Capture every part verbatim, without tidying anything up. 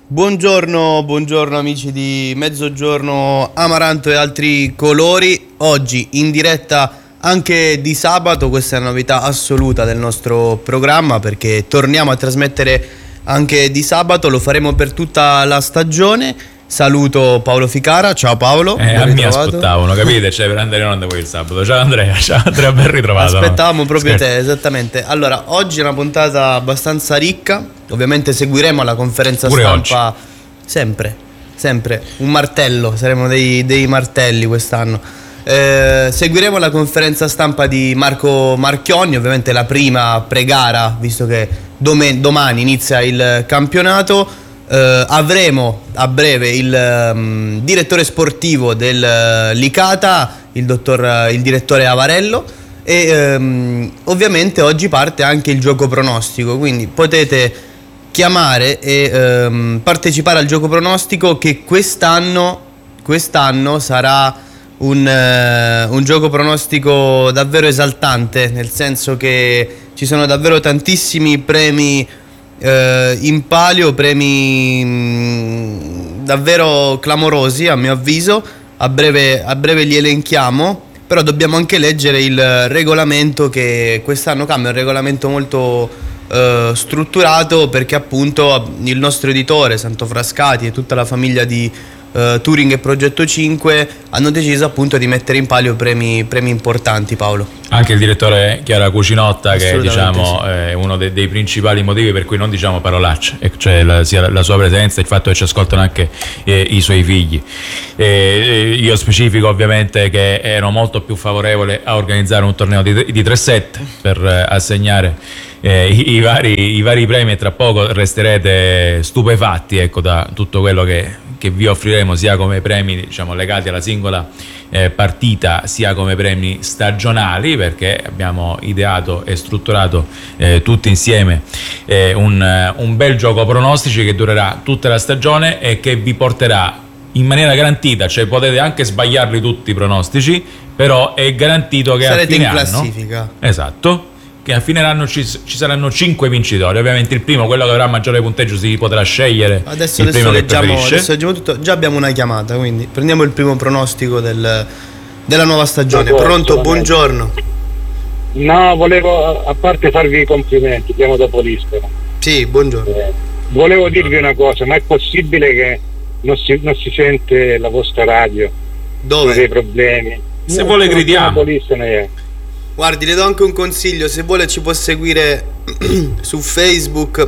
Buongiorno, buongiorno amici di Mezzogiorno Amaranto e altri colori. Oggi in diretta anche di sabato, questa è una novità assoluta del nostro programma perché torniamo a trasmettere anche di sabato, lo faremo per tutta la stagione. Saluto Paolo Ficara, ciao Paolo. Eh, a me aspettavano, capite? Cioè per andare in onda poi il sabato. Ciao Andrea, ciao Andrea, ben ritrovato. Aspettavamo proprio Scherzo. te, esattamente. Allora, oggi è una puntata abbastanza ricca. Ovviamente seguiremo la conferenza Pure stampa oggi. sempre, sempre. Un martello, saremo dei, dei martelli quest'anno. Eh, seguiremo la conferenza stampa di Marco Marchionni, ovviamente la prima pre-gara, visto che dom- domani inizia il campionato. Uh, avremo a breve il um, direttore sportivo del uh, Licata, il dottor uh, il direttore Avarello, e um, ovviamente oggi parte anche il gioco pronostico, quindi potete chiamare e um, partecipare al gioco pronostico, che quest'anno quest'anno sarà un, uh, un gioco pronostico davvero esaltante, nel senso che ci sono davvero tantissimi premi Uh, in palio, premi mh, davvero clamorosi a mio avviso. A breve, a breve li elenchiamo, però dobbiamo anche leggere il regolamento, che quest'anno cambia, un regolamento molto uh, strutturato, perché appunto il nostro editore Santo Frascati e tutta la famiglia di uh, Turing e Progetto cinque hanno deciso appunto di mettere in palio premi, premi importanti. Paolo. Anche il direttore Chiara Cucinotta, che diciamo sì. è uno dei, dei principali motivi per cui non diciamo parolacce, cioè la, sia la sua presenza e il fatto che ci ascoltano anche eh, i suoi figli. Eh, io specifico ovviamente che ero molto più favorevole a organizzare un torneo di, di tre set per eh, assegnare eh, i, i, vari, i vari premi, e tra poco resterete stupefatti, ecco, da tutto quello che, che vi offriremo, sia come premi diciamo legati alla singola Eh, partita, sia come premi stagionali, perché abbiamo ideato e strutturato eh, tutti insieme eh, un, un bel gioco pronostici che durerà tutta la stagione e che vi porterà in maniera garantita, cioè potete anche sbagliarli tutti i pronostici, però è garantito che sarete a fine in classifica anno, esatto, che a fine anno ci, ci saranno cinque vincitori. Ovviamente il primo, quello che avrà maggiore punteggio, si potrà scegliere adesso, il adesso primo leggiamo, che preferisce. adesso leggiamo tutto. Già abbiamo una chiamata, quindi prendiamo il primo pronostico del, della nuova stagione. Pronto, buongiorno. No, volevo a parte farvi i complimenti, chiamo da Polistero. Sì, buongiorno. Eh, volevo dirvi una cosa, ma è possibile che non si, non si sente la vostra radio? Dove? Dei problemi. Se no, vuole gridiamo. Guardi, le do anche un consiglio: se vuole ci può seguire su Facebook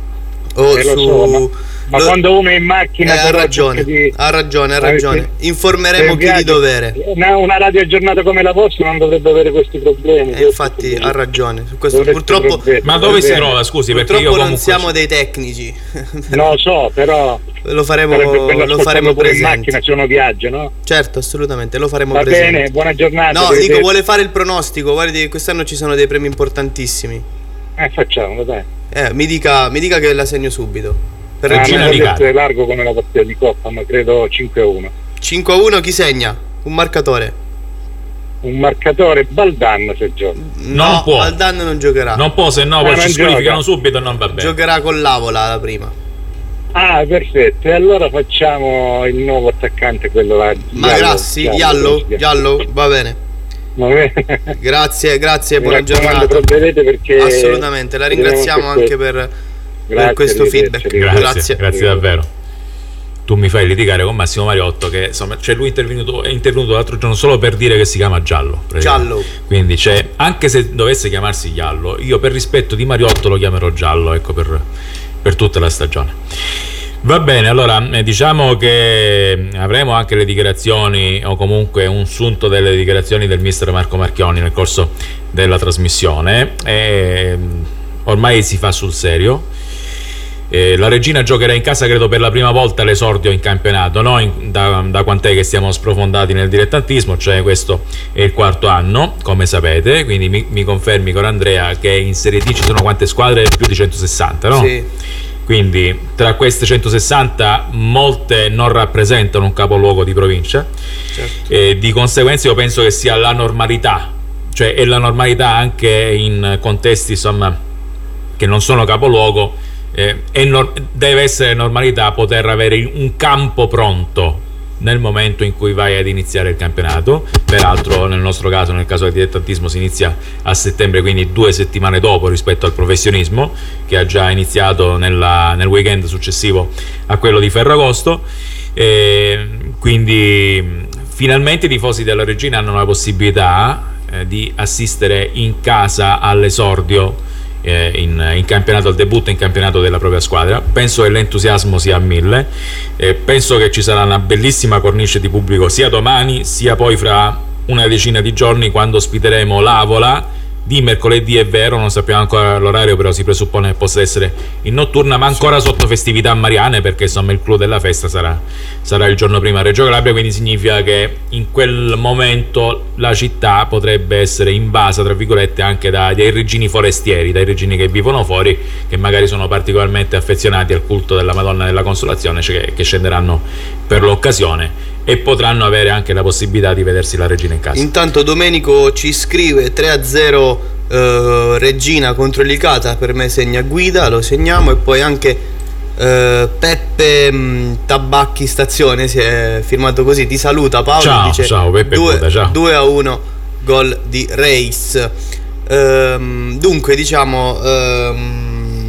o eh, su... So, ma, ma lo... quando uno è in macchina... Eh, ha ragione, di... ha ragione, ha ragione. Informeremo chi di dovere. Una, una radio aggiornata come la vostra non dovrebbe avere questi problemi. Eh, infatti ha ragione. Su questo purtroppo... Problemi. Ma dove si trova, scusi? Perché purtroppo io non siamo dei tecnici. No, lo so, però... Lo faremo, lo faremo presente. In macchina se uno viaggia, no? Certo, assolutamente, lo faremo Va presente. Bene, buona giornata. No, dico, vuole fare il pronostico. Guardi che quest'anno ci sono dei premi importantissimi. Eh, facciamo, dai. Eh, mi dica, mi dica che la segno subito. Per ah, Regina Licata. È largo come la partita di Coppa, ma credo cinque a uno. cinque a uno, chi segna? Un marcatore. Un marcatore, Baldan se gioca. No, non può. Baldan non giocherà. Non può, se no ah, poi ci squalificano subito e non va bene. Giocherà con l'Avola la prima. Ah, perfetto. E allora facciamo il nuovo attaccante, quello là. Magrassi, Giallo, Giallo, va bene. Va bene. Grazie, grazie, buona giornata. Perché assolutamente, la ringraziamo anche per, grazie, per questo feedback. Grazie, grazie, grazie davvero. Tu mi fai litigare con Massimo Mariotto, che insomma, cioè lui è intervenuto, è intervenuto l'altro giorno solo per dire che si chiama Giallo. Giallo. Quindi c'è, anche se dovesse chiamarsi Giallo, io per rispetto di Mariotto lo chiamerò Giallo, ecco, per, per tutta la stagione. Va bene, allora eh, diciamo che avremo anche le dichiarazioni, o comunque un sunto delle dichiarazioni del mister Marco Marchionni nel corso della trasmissione. E ormai si fa sul serio. Eh, la Regina giocherà in casa, credo per la prima volta l'esordio in campionato, no? in, da, da quant'è che siamo sprofondati nel dilettantismo, cioè questo è il quarto anno, come sapete, quindi mi, mi confermi con Andrea che in Serie D ci sono quante squadre? Più di centosessanta, no? Sì. Quindi tra queste centosessanta molte non rappresentano un capoluogo di provincia, certo. E di conseguenza io penso che sia la normalità, cioè è la normalità anche in contesti insomma che non sono capoluogo, eh, è no- deve essere normalità poter avere un campo pronto nel momento in cui vai ad iniziare il campionato. Peraltro nel nostro caso, nel caso del dilettantismo, si inizia a settembre, quindi due settimane dopo rispetto al professionismo, che ha già iniziato nella, nel weekend successivo a quello di Ferragosto. E quindi finalmente i tifosi della Regina hanno la possibilità eh, di assistere in casa all'esordio eh, in, in campionato, al debutto in campionato della propria squadra. Penso che l'entusiasmo sia a mille, eh, penso che ci sarà una bellissima cornice di pubblico sia domani sia poi fra una decina di giorni, quando ospiteremo l'Avola di mercoledì. È vero, non sappiamo ancora l'orario, però si presuppone che possa essere in notturna, ma ancora sotto festività mariane, perché insomma il clou della festa sarà, sarà il giorno prima a Reggio Calabria, quindi significa che in quel momento la città potrebbe essere invasa, tra virgolette, anche da, dai reggini forestieri, dai reggini che vivono fuori, che magari sono particolarmente affezionati al culto della Madonna della Consolazione, cioè che, che scenderanno per l'occasione e potranno avere anche la possibilità di vedersi la Regina in casa. Intanto Domenico ci scrive tre a zero eh, Regina contro il Licata, per me segna Guida, lo segniamo. E poi anche eh, Peppe mh, Tabacchi Stazione si è firmato così, ti saluta Paolo, ciao, dice ciao Peppe Buda, ciao. due a uno gol di Reis. Ehm, dunque diciamo ehm,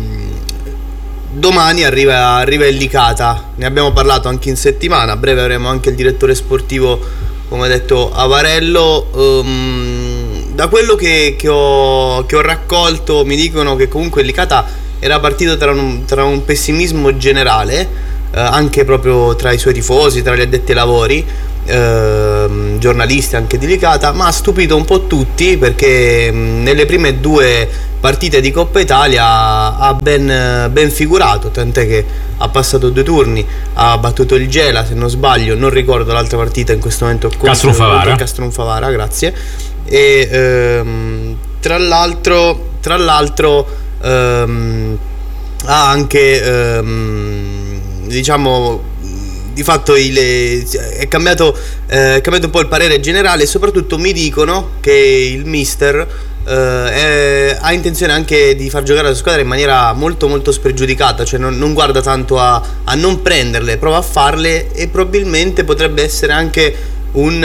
domani arriva, arriva il Licata, ne abbiamo parlato anche in settimana, a breve avremo anche il direttore sportivo, come ha detto Avarello. Um, da quello che, che, ho, che ho raccolto mi dicono che comunque il Licata era partito tra un, tra un pessimismo generale, eh, anche proprio tra i suoi tifosi, tra gli addetti ai lavori, eh, giornalisti anche di Licata, ma ha stupito un po' tutti, perché mh, nelle prime due partite di Coppa Italia ha ben, ben figurato, tant'è che ha passato due turni, ha battuto il Gela, se non sbaglio, non ricordo l'altra partita in questo momento, Castronfavara, Castronfavara, grazie. E ehm, tra l'altro tra l'altro ehm, ha anche ehm, diciamo di fatto il, è cambiato eh, è cambiato un po' il parere generale, e soprattutto mi dicono che il mister Uh, è, ha intenzione anche di far giocare la squadra in maniera molto molto spregiudicata, cioè non, non guarda tanto a, a non prenderle, prova a farle, e probabilmente potrebbe essere anche un,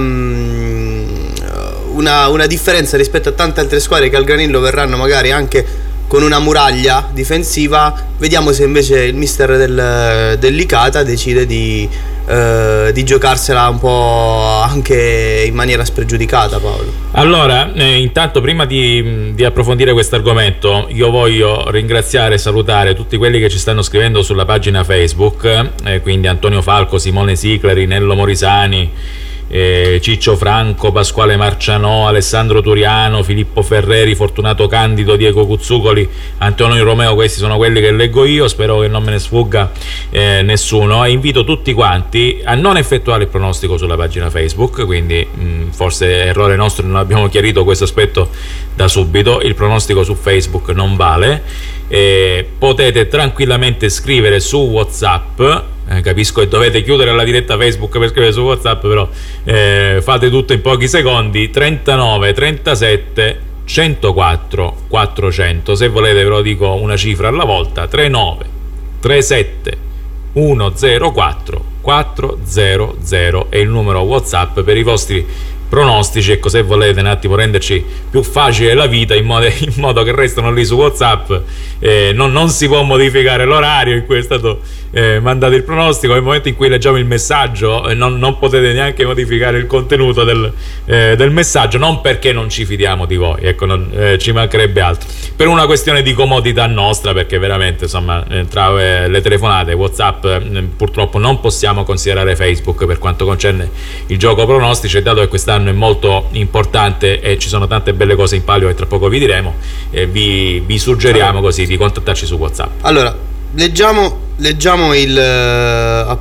um, una, una differenza rispetto a tante altre squadre che al Granillo verranno magari anche con una muraglia difensiva. Vediamo se invece il mister del, del Licata decide di, uh, di giocarsela un po' anche in maniera spregiudicata, Paolo. Allora, eh, intanto prima di, di approfondire questo argomento, io voglio ringraziare e salutare tutti quelli che ci stanno scrivendo sulla pagina Facebook, eh, quindi Antonio Falco, Simone Sicleri, Nello Morisani, eh, Ciccio Franco, Pasquale Marcianò, Alessandro Turiano, Filippo Ferreri, Fortunato Candido, Diego Cuzzucoli, Antonio Romeo. Questi sono quelli che leggo io, spero che non me ne sfugga eh, nessuno, e invito tutti quanti a non effettuare il pronostico sulla pagina Facebook, quindi mh, forse è errore nostro, non abbiamo chiarito questo aspetto da subito. Il pronostico su Facebook non vale, eh, potete tranquillamente scrivere su WhatsApp. Eh, capisco che dovete chiudere la diretta Facebook per scrivere su WhatsApp, però eh, fate tutto in pochi secondi. trentanove trentasette centoquattro quattrocento, se volete ve lo dico una cifra alla volta: trentanove trentasette centoquattro quattrocento è il numero WhatsApp per i vostri pronostici. Ecco, se volete un attimo renderci più facile la vita, in modo, in modo che restano lì su WhatsApp, eh, non, non si può modificare l'orario in cui è stato eh, mandato il pronostico. Nel momento in cui leggiamo il messaggio, eh, non, non potete neanche modificare il contenuto del, eh, del messaggio, non perché non ci fidiamo di voi, ecco, non, eh, ci mancherebbe altro, per una questione di comodità nostra, perché veramente insomma eh, tra eh, le telefonate, WhatsApp, eh, purtroppo non possiamo considerare Facebook per quanto concerne il gioco pronostici, e dato che quest'anno è molto importante e ci sono tante belle cose in palio che tra poco vi diremo, eh, vi, vi suggeriamo così di contattarci su WhatsApp. Allora, leggiamo, leggiamo il,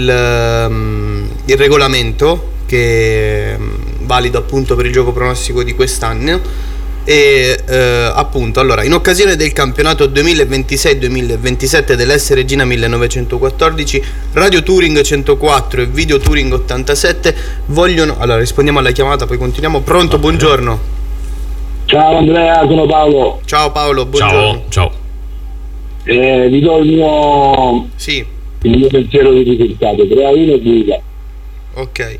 il, il regolamento, che è valido appunto per il gioco pronostico di quest'anno. E eh, appunto, allora, in occasione del campionato duemilaventisei duemilaventisette dell'S Regina millenovecentoquattordici, Radio Touring centoquattro e Video Touring ottantasette vogliono... Allora, rispondiamo alla chiamata, poi continuiamo. Pronto, buongiorno. Ciao Andrea, sono Paolo. Ciao Paolo, buongiorno. Ciao, ciao. Eh, vi do il mio, sì. il mio pensiero di risultato, tre a uno guida. Ok.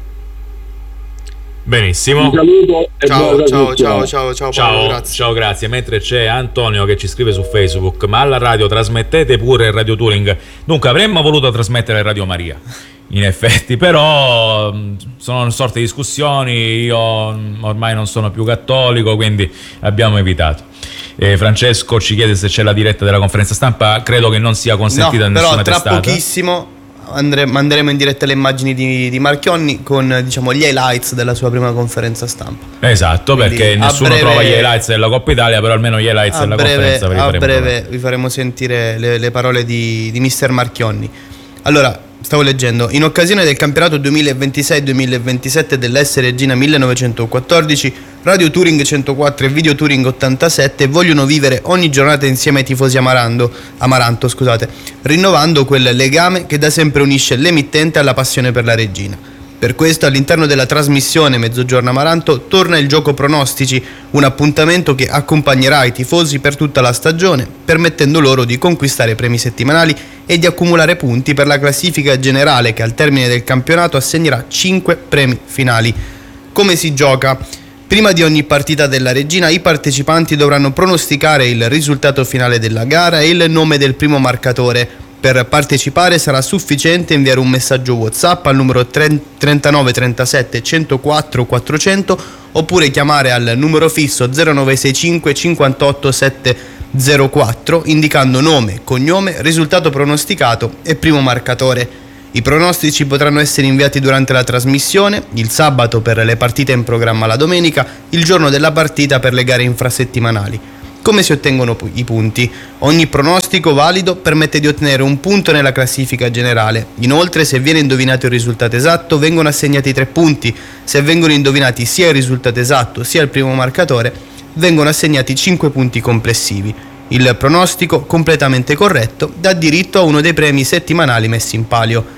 Benissimo. Un saluto e Ciao, buona ciao, trasmissione. ciao, ciao, ciao, Paolo, Ciao, grazie. ciao, grazie. Mentre c'è Antonio che ci scrive su Facebook: ma alla radio trasmettete pure il Radio Touring? Dunque avremmo voluto trasmettere Radio Maria, in effetti, però mh, sono una sorta di discussioni. Io mh, ormai non sono più cattolico, quindi abbiamo evitato. Eh, Francesco ci chiede se c'è la diretta della conferenza stampa. Credo che non sia consentita No, in però nessuna tra testata. pochissimo andre- manderemo in diretta le immagini di, di Marchionni con, diciamo, gli highlights della sua prima conferenza stampa. Esatto, Quindi, perché a nessuno breve- trova gli highlights della Coppa Italia, però almeno gli highlights A della breve, conferenza ve li a faremo breve trovare. vi faremo sentire le, le parole di, di mister Marchionni. Allora, stavo leggendo: in occasione del campionato duemilaventisei duemilaventisette dell'S Regina millenovecentoquattordici, Radio Touring centoquattro e Video Touring ottantasette vogliono vivere ogni giornata insieme ai tifosi Amarando, Amaranto, scusate, rinnovando quel legame che da sempre unisce l'emittente alla passione per la Regina. Per questo all'interno della trasmissione Mezzogiorno Amaranto torna il gioco pronostici, un appuntamento che accompagnerà i tifosi per tutta la stagione, permettendo loro di conquistare premi settimanali e di accumulare punti per la classifica generale che al termine del campionato assegnerà cinque premi finali. Come si gioca? Prima di ogni partita della Regina i partecipanti dovranno pronosticare il risultato finale della gara e il nome del primo marcatore. Per partecipare sarà sufficiente inviare un messaggio WhatsApp al numero trentanove trentasette centoquattro quattrocento oppure chiamare al numero fisso zero nove sei cinque cinquantotto settecentquattro indicando nome, cognome, risultato pronosticato e primo marcatore. I pronostici potranno essere inviati durante la trasmissione, il sabato per le partite in programma la domenica, il giorno della partita per le gare infrasettimanali. Come si ottengono i punti? Ogni pronostico valido permette di ottenere un punto nella classifica generale. Inoltre, se viene indovinato il risultato esatto, vengono assegnati tre punti. Se vengono indovinati sia il risultato esatto sia il primo marcatore, vengono assegnati cinque punti complessivi. Il pronostico, completamente corretto, dà diritto a uno dei premi settimanali messi in palio.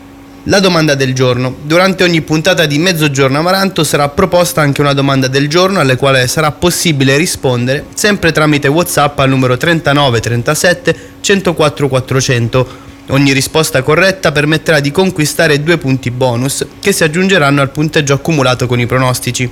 La domanda del giorno. Durante ogni puntata di Mezzogiorno Amaranto sarà proposta anche una domanda del giorno alle quale sarà possibile rispondere sempre tramite WhatsApp al numero trentanove trentasette centoquattro quattrocento. Ogni risposta corretta permetterà di conquistare due punti bonus che si aggiungeranno al punteggio accumulato con i pronostici.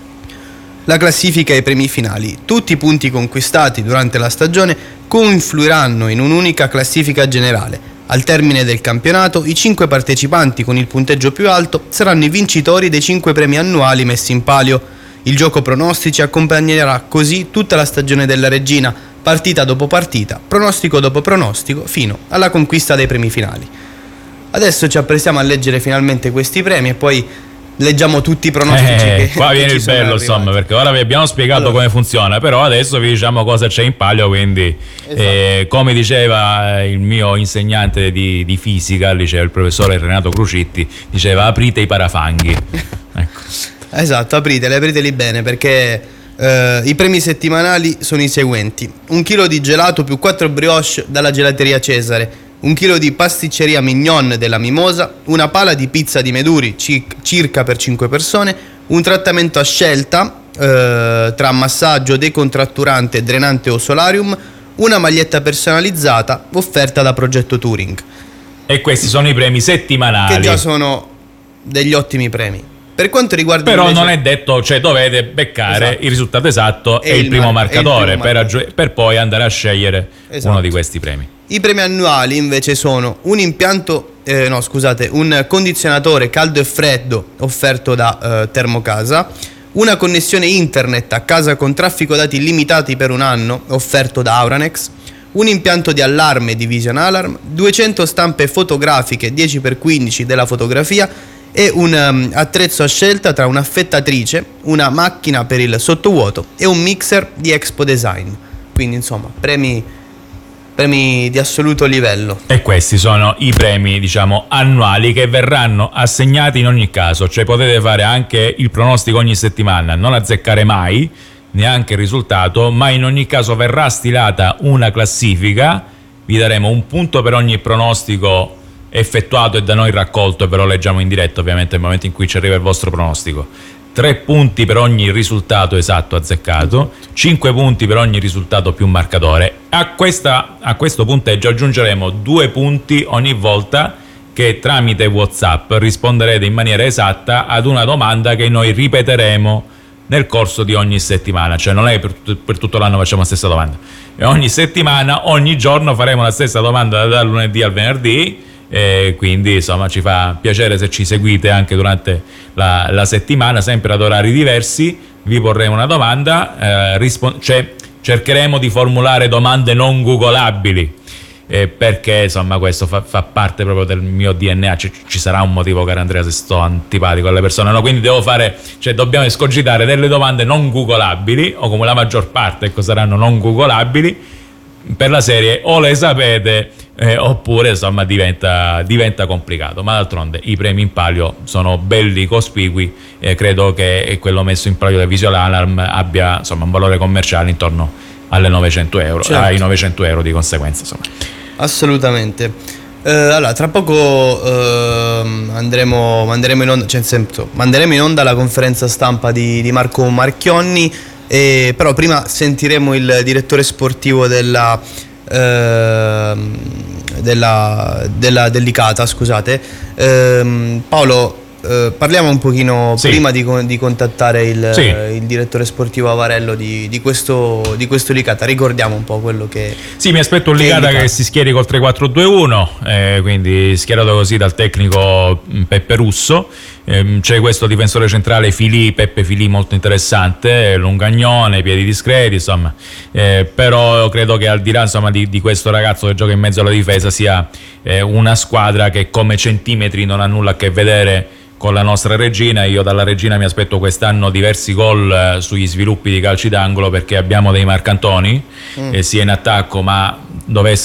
La classifica e i premi finali. Tutti i punti conquistati durante la stagione confluiranno in un'unica classifica generale. Al termine del campionato, i cinque partecipanti con il punteggio più alto saranno i vincitori dei cinque premi annuali messi in palio. Il gioco pronostici accompagnerà così tutta la stagione della Regina, partita dopo partita, pronostico dopo pronostico, fino alla conquista dei premi finali. Adesso ci apprestiamo a leggere finalmente questi premi e poi leggiamo tutti i pronostici eh, che qua che viene ci il sono bello, arrivati. insomma, perché ora vi abbiamo spiegato Allora. come funziona, però adesso vi diciamo cosa c'è in palio, quindi Esatto. eh, come diceva il mio insegnante di, di fisica al liceo, il professore Renato Crucitti, diceva aprite i parafanghi. Ecco. Esatto, apriteli, apriteli bene perché eh, i premi settimanali sono i seguenti: un chilo di gelato più quattro brioche dalla gelateria Cesare, un chilo di pasticceria Mignon della Mimosa, una pala di pizza di Meduri ci- circa per cinque persone, un trattamento a scelta eh, tra massaggio, decontratturante, drenante o solarium, una maglietta personalizzata offerta da Progetto Touring, E questi sono i premi settimanali. che già sono degli ottimi premi. Per quanto riguarda Però invece- non è detto, cioè dovete beccare Esatto. il risultato esatto e, E il, il primo mar- e il marcatore primo per, marcatore. aggiu- per poi andare a scegliere Esatto. uno di questi premi. I premi annuali invece sono un impianto, eh, no scusate, un condizionatore caldo e freddo offerto da eh, Termocasa, una connessione internet a casa con traffico dati illimitati per un anno offerto da Auranex, un impianto di allarme di Vision Alarm, duecento stampe fotografiche dieci per quindici della fotografia e un um, attrezzo a scelta tra un'affettatrice, una macchina per il sottovuoto e un mixer di Expo Design. Quindi insomma, premi premi di assoluto livello. E questi sono i premi, diciamo, annuali che verranno assegnati in ogni caso, cioè potete fare anche il pronostico ogni settimana, non azzeccare mai neanche il risultato, ma in ogni caso verrà stilata una classifica, vi daremo un punto per ogni pronostico effettuato e da noi raccolto, e ve lo leggiamo in diretta ovviamente nel momento in cui ci arriva il vostro pronostico. tre punti per ogni risultato esatto azzeccato, cinque punti per ogni risultato più marcatore. A, questa, a questo punteggio aggiungeremo due punti ogni volta che tramite WhatsApp risponderete in maniera esatta ad una domanda che noi ripeteremo nel corso di ogni settimana, cioè non è che per, per tutto l'anno facciamo la stessa domanda, e ogni settimana, ogni giorno faremo la stessa domanda dal lunedì al venerdì, e quindi insomma ci fa piacere se ci seguite anche durante la, la settimana, sempre ad orari diversi. Vi porremo una domanda, eh, rispon- cioè, cercheremo di formulare domande non googolabili, eh, perché insomma questo fa, fa parte proprio del mio D N A. C- ci sarà un motivo, caro Andrea, se sto antipatico alle persone, no? Quindi devo fare, cioè dobbiamo escogitare delle domande non googolabili, o come la maggior parte, ecco, saranno non googolabili, per la serie o le sapete eh, oppure insomma diventa, diventa complicato. Ma d'altronde i premi in palio sono belli, cospicui, e credo che quello messo in palio da Visual Alarm abbia insomma un valore commerciale intorno alle novecento euro, certo. ai novecento euro di conseguenza, insomma. Assolutamente. Eh, allora, tra poco eh, andremo, manderemo, in onda, cioè, senso, manderemo in onda la conferenza stampa di, di Marco Marchionni, eh, però prima sentiremo il direttore sportivo della, eh, della, della dell'Icata, scusate. Eh, Paolo, eh, parliamo un pochino sì. prima di, di contattare il, sì. il direttore sportivo Avarello di, di questo di questo Licata. Ricordiamo un po' quello che sì, mi aspetto un Licata che si schieri col tre quattro due uno, eh, quindi schierato così dal tecnico Peppe Russo. Eh, c'è questo difensore centrale Filì, Peppe Filì, molto interessante, lungagnone, piedi discreti, insomma, eh, però credo che al di là insomma di, di questo ragazzo che gioca in mezzo alla difesa sia eh, una squadra che come centimetri non ha nulla a che vedere con la nostra Regina. Io dalla Regina mi aspetto quest'anno diversi gol eh, sugli sviluppi di calci d'angolo, perché abbiamo dei Marcantoni, mm. eh, sia in attacco, ma dovesse